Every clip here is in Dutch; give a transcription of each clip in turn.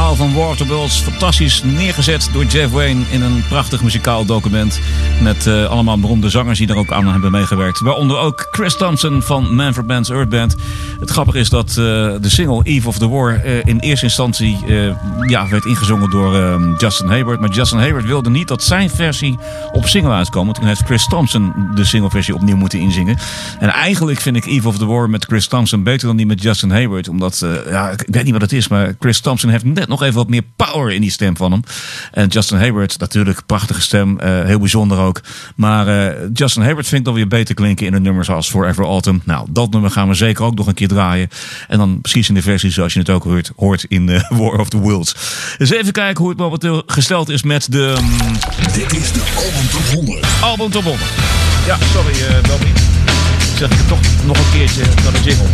verhaal van War of the Worlds fantastisch neergezet door Jeff Wayne in een prachtig muzikaal document. Met allemaal beroemde zangers die er ook aan hebben meegewerkt. Waaronder ook Chris Thompson van Manfred Mann's Earth Band. Het grappige is dat de single Eve of the War in eerste instantie werd ingezongen door Justin Hayward. Maar Justin Hayward wilde niet dat zijn versie op single uitkwam. Toen heeft Chris Thompson de singleversie opnieuw moeten inzingen. En eigenlijk vind ik Eve of the War met Chris Thompson beter dan die met Justin Hayward. Omdat, ik weet niet wat het is, maar Chris Thompson heeft net nog even wat meer power in die stem van hem. En Justin Hayward, natuurlijk prachtige stem, heel bijzonder ook. Maar Justin Hayward vind ik dan weer beter klinken in de nummers als Forever Autumn. Nou, dat nummer gaan we zeker ook nog een keer draaien. En dan precies in de versie zoals je het ook hoort in War of the Worlds. Dus even kijken hoe het momenteel gesteld is met de... Dit is de Album Top 100. Album Top 100. Ja, sorry Bobby. Zeg ik het toch nog een keertje naar de jingle.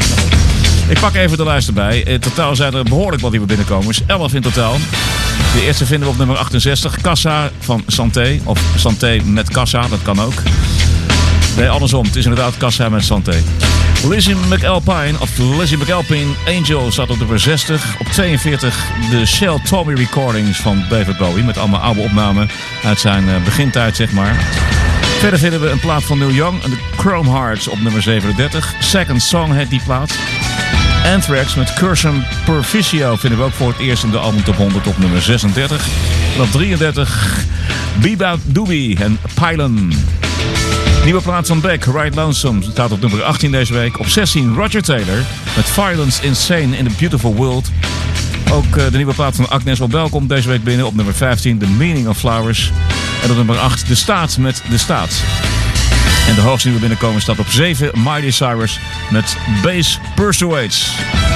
Ik pak even de lijst erbij. In totaal zijn er behoorlijk wat nieuwe binnenkomers. 11 in totaal. De eerste vinden we op nummer 68. Kassa van Santé. Of Santé met Kassa, dat kan ook. Nee, andersom. Het is inderdaad Kassa met Santé. Lizzie McAlpine, Angel staat op nummer 60. Op 42 de Shell Tommy recordings van David Bowie. Met allemaal oude opnamen uit zijn begintijd, zeg maar. Verder vinden we een plaat van Neil Young en de Chrome Hearts op nummer 37. Second Song heet die plaat. Anthrax met Curzon Perficio vinden we ook voor het eerst in de album Top 100 op nummer 36. En op 33 Bebout Doobie en Pylon. Nieuwe plaat van Beck, Ride Lonesome, staat op nummer 18 deze week. Op 16 Roger Taylor met Violence Insane in the Beautiful World. Ook de nieuwe plaat van Agnes Obel komt deze week binnen. Op nummer 15 The Meaning of Flowers. En op nummer 8 De Staat met De Staat. En de hoogste nieuwe binnenkomen staat op 7 Miley Cyrus met Bass Persuades.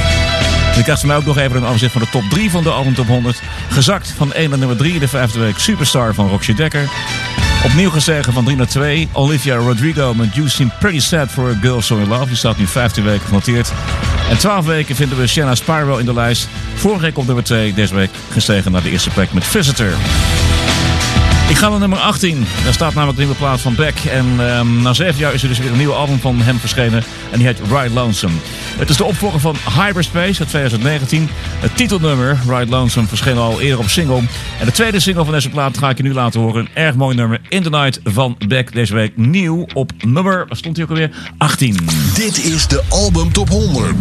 Je krijgt van mij ook nog even een overzicht van de top 3 van de album Top 100. Gezakt van 1 naar nummer 3 in de 5e week Superstar van Roxy Dekker. Opnieuw gestegen van 3 naar 2. Olivia Rodrigo met You Seem Pretty Sad for a Girl So In Love. Die staat nu 15 weken genoteerd. En 12 weken vinden we Shanna Spyro in de lijst. Vorige week op nummer 2. Deze week gestegen naar de eerste plek met Visitor. Ik ga naar nummer 18. Daar staat namelijk de nieuwe plaat van Beck. En na 7 jaar is er dus weer een nieuw album van hem verschenen. En die heet Ride Lonesome. Het is de opvolger van Hyperspace uit 2019. Het titelnummer, Ride Lonesome, verscheen al eerder op single. En de tweede single van deze plaat ga ik je nu laten horen. Een erg mooi nummer, In The Night van Beck. Deze week nieuw op nummer, waar stond hij ook alweer? 18. Dit is de Album Top 100.